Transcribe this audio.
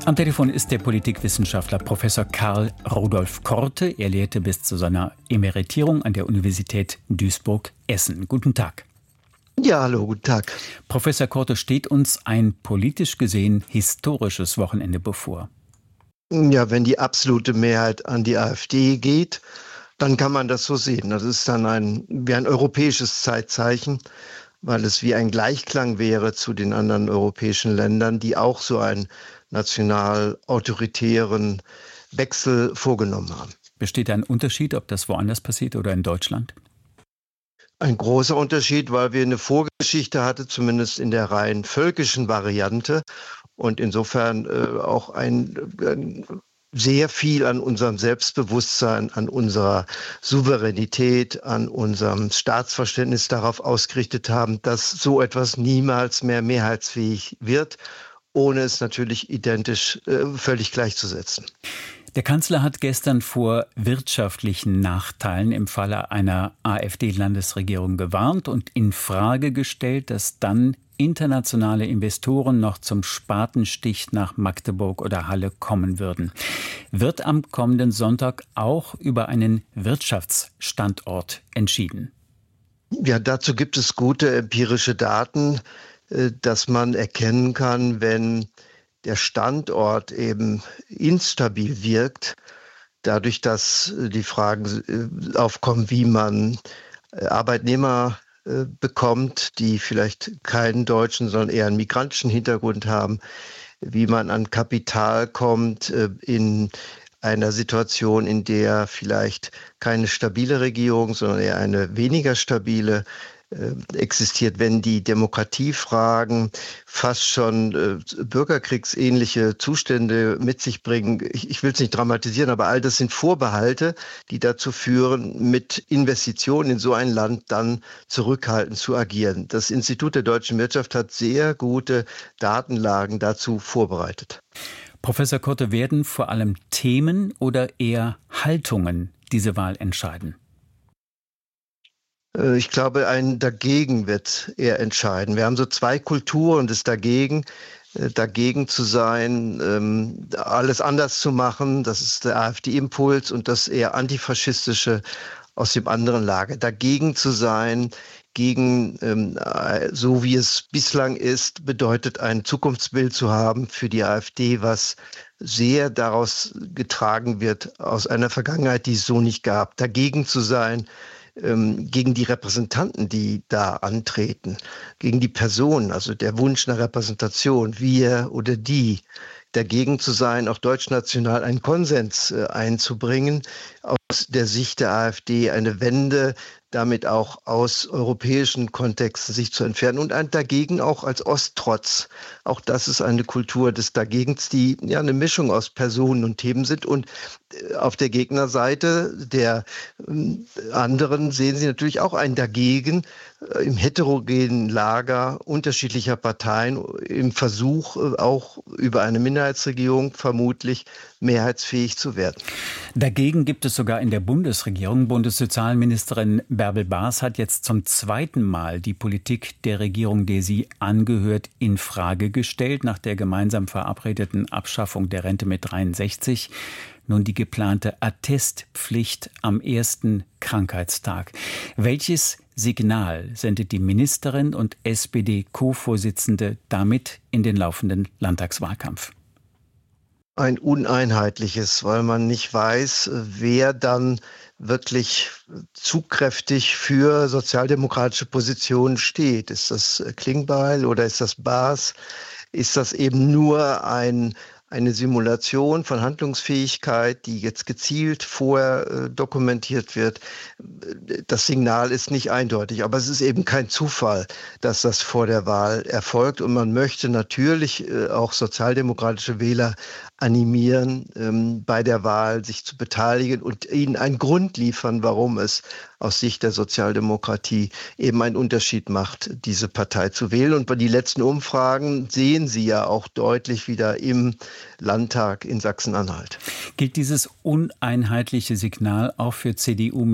Am Telefon ist der Politikwissenschaftler Professor Karl Rudolf Korte. Er lehrte bis zu seiner Emeritierung an der Universität Duisburg-Essen. Guten Tag. Ja, hallo, guten Tag. Professor Korte, steht uns ein politisch gesehen historisches Wochenende bevor? Ja, wenn die absolute Mehrheit an die AfD geht, dann kann man das so sehen. Das ist dann wie ein europäisches Zeitzeichen, weil es wie ein Gleichklang wäre zu den anderen europäischen Ländern, die auch so einen national-autoritären Wechsel vorgenommen haben. Besteht ein Unterschied, ob das woanders passiert oder in Deutschland? Ein großer Unterschied, weil wir eine Vorgeschichte hatten, zumindest in der rein völkischen Variante und insofern auch ein sehr viel an unserem Selbstbewusstsein, an unserer Souveränität, an unserem Staatsverständnis darauf ausgerichtet haben, dass so etwas niemals mehr mehrheitsfähig wird, ohne es natürlich identisch völlig gleichzusetzen. Der Kanzler hat gestern vor wirtschaftlichen Nachteilen im Falle einer AfD-Landesregierung gewarnt und in Frage gestellt, dass dann internationale Investoren noch zum Spatenstich nach Magdeburg oder Halle kommen würden. Wird am kommenden Sonntag auch über einen Wirtschaftsstandort entschieden? Ja, dazu gibt es gute empirische Daten, dass man erkennen kann, wenn der Standort eben instabil wirkt, dadurch, dass die Fragen aufkommen, wie man Arbeitnehmer bekommt, die vielleicht keinen deutschen, sondern eher einen migrantischen Hintergrund haben, wie man an Kapital kommt in einer Situation, in der vielleicht keine stabile Regierung, sondern eher eine weniger stabile existiert, wenn die Demokratiefragen fast schon bürgerkriegsähnliche Zustände mit sich bringen. Ich will es nicht dramatisieren, aber all das sind Vorbehalte, die dazu führen, mit Investitionen in so ein Land dann zurückhaltend zu agieren. Das Institut der deutschen Wirtschaft hat sehr gute Datenlagen dazu vorbereitet. Professor Korte, werden vor allem Themen oder eher Haltungen diese Wahl entscheiden? Ich glaube, ein Dagegen wird eher entscheiden. Wir haben so zwei Kulturen des Dagegen zu sein, alles anders zu machen. Das ist der AfD-Impuls und das eher antifaschistische aus dem anderen Lager. Dagegen zu sein, gegen so wie es bislang ist, bedeutet ein Zukunftsbild zu haben für die AfD, was sehr daraus getragen wird aus einer Vergangenheit, die es so nicht gab. Dagegen zu sein, gegen die Repräsentanten, die da antreten, gegen die Personen, also der Wunsch nach Repräsentation, wir oder die, dagegen zu sein, auch deutschnational einen Konsens einzubringen, aus der Sicht der AfD eine Wende, damit auch aus europäischen Kontexten sich zu entfernen und ein Dagegen auch als Osttrotz. Auch das ist eine Kultur des Dagegens, die ja eine Mischung aus Personen und Themen sind. Und auf der Gegnerseite der anderen sehen Sie natürlich auch ein Dagegen im heterogenen Lager unterschiedlicher Parteien im Versuch, auch über eine Minderheitsregierung vermutlich mehrheitsfähig zu werden. Dagegen gibt es sogar in der Bundesregierung. Bundessozialministerin Bärbel Baas hat jetzt zum zweiten Mal die Politik der Regierung, der sie angehört, in Frage gestellt, nach der gemeinsam verabredeten Abschaffung der Rente mit 63. Nun die geplante Attestpflicht am ersten Krankheitstag. Welches Signal sendet die Ministerin und SPD-Co-Vorsitzende damit in den laufenden Landtagswahlkampf? Ein uneinheitliches, weil man nicht weiß, wer dann wirklich zugkräftig für sozialdemokratische Positionen steht. Ist das Klingbeil oder ist das Baas? Ist das eben nur eine Simulation von Handlungsfähigkeit, die jetzt gezielt vorher dokumentiert wird? Das Signal ist nicht eindeutig, aber es ist eben kein Zufall, dass das vor der Wahl erfolgt. Und man möchte natürlich auch sozialdemokratische Wähler animieren, bei der Wahl sich zu beteiligen und ihnen einen Grund liefern, warum es aus Sicht der Sozialdemokratie eben einen Unterschied macht, diese Partei zu wählen. Und bei den letzten Umfragen sehen Sie ja auch deutlich wieder im Landtag in Sachsen-Anhalt. Gilt dieses uneinheitliche Signal auch für CDU